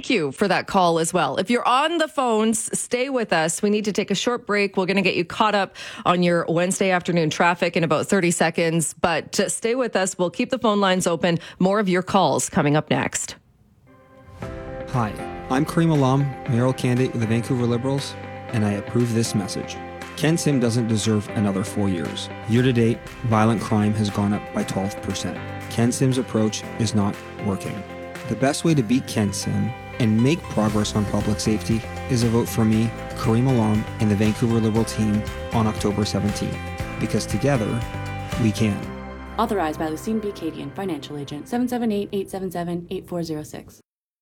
thank you for that call as well. If you're on the phones, stay with us. We need to take a short break. We're going to get you caught up on your Wednesday afternoon traffic in about 30 seconds. But stay with us. We'll keep the phone lines open. More of your calls coming up next. Hi, I'm Kareem Alam, mayoral candidate with the Vancouver Liberals, and I approve this message. Ken Sim doesn't deserve another 4 years. Year to date, violent crime has gone up by 12%. Ken Sim's approach is not working. The best way to beat Ken Sim and make progress on public safety is a vote for me, Kareem Alam, and the Vancouver Liberal team on October 17th. Because together, we can. Authorized by Lucine B. Cadian, Financial Agent, 778-877-8406.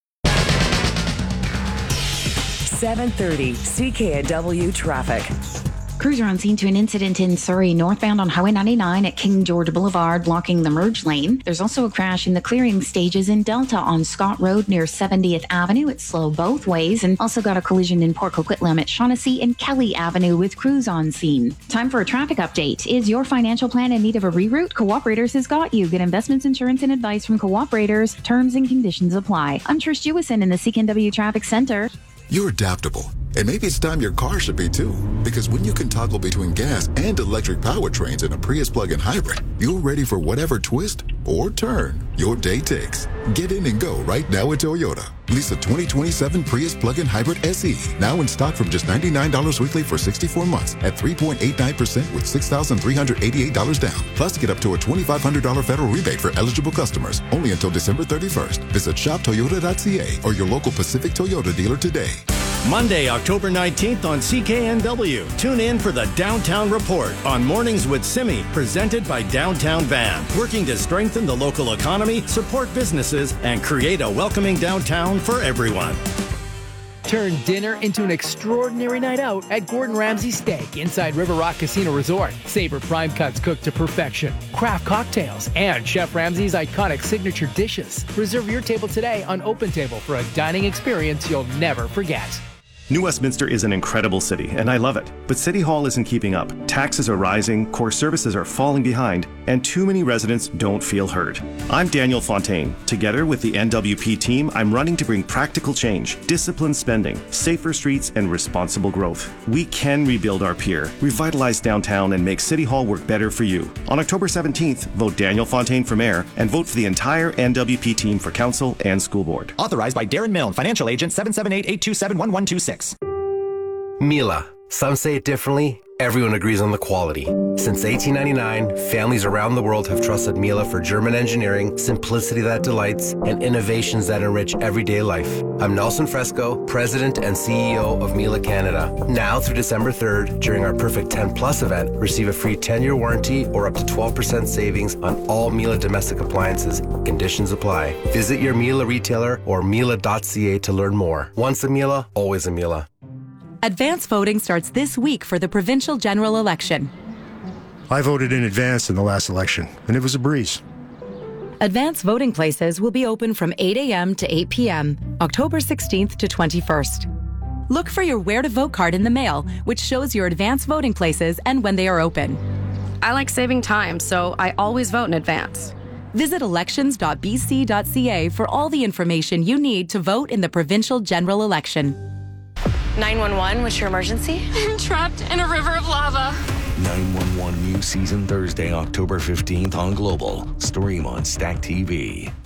7:30 CKNW traffic. Crews are on scene to an incident in Surrey, northbound on Highway 99 at King George Boulevard, blocking the merge lane. There's also a crash in the clearing stages in Delta on Scott Road near 70th Avenue. It's slow both ways, and also got a collision in Port Coquitlam at Shaughnessy and Kelly Avenue with crews on scene. Time for a traffic update. Is your financial plan in need of a reroute? Cooperators has got you. Get investments, insurance, and advice from Cooperators. Terms and conditions apply. I'm Trish Jewison in the CKNW Traffic Center. You're adaptable, and maybe it's time your car should be too. Because when you can toggle between gas and electric powertrains in a Prius plug-in hybrid, you're ready for whatever twist or turn your day takes. Get in and go right now at Toyota. Lease a 2027 Prius plug-in hybrid SE, now in stock from just $99 weekly for 64 months at 3.89% with $6,388 down. Plus, get up to a $2,500 federal rebate for eligible customers, only until December 31st. Visit shoptoyota.ca or your local Pacific Toyota dealer today. Monday, October 19th on CKNW. Tune in for the Downtown Report on Mornings with Simi, presented by Downtown Van, working to strengthen the local economy, support businesses, and create a welcoming downtown for everyone. Turn dinner into an extraordinary night out at Gordon Ramsay Steak inside River Rock Casino Resort. Savor prime cuts cooked to perfection, craft cocktails, and Chef Ramsay's iconic signature dishes. Reserve your table today on OpenTable for a dining experience you'll never forget. New Westminster is an incredible city, and I love it. But City Hall isn't keeping up. Taxes are rising, core services are falling behind, and too many residents don't feel heard. I'm Daniel Fontaine. Together with the NWP team, I'm running to bring practical change, disciplined spending, safer streets, and responsible growth. We can rebuild our pier, revitalize downtown, and make City Hall work better for you. On October 17th, vote Daniel Fontaine for mayor, and vote for the entire NWP team for council and school board. Authorized by Darren Milne, Financial Agent, 778-827-1126. Mila. Some say it differently. Everyone agrees on the quality. Since 1899, families around the world have trusted Mila for German engineering, simplicity that delights, and innovations that enrich everyday life. I'm Nelson Fresco, President and CEO of Mila Canada. Now through December 3rd, during our Perfect 10 Plus event, receive a free 10-year warranty or up to 12% savings on all Mila domestic appliances. Conditions apply. Visit your Mila retailer or Mila.ca to learn more. Once a Mila, always a Mila. Advance voting starts this week for the provincial general election. I voted in advance in the last election, and it was a breeze. Advance voting places will be open from 8 a.m. to 8 p.m., October 16th to 21st. Look for your Where to Vote card in the mail, which shows your advance voting places and when they are open. I like saving time, so I always vote in advance. Visit elections.bc.ca for all the information you need to vote in the provincial general election. 911, what's your emergency? I'm trapped in a river of lava. 911 new season Thursday, October 15th on Global. Stream on Stack TV.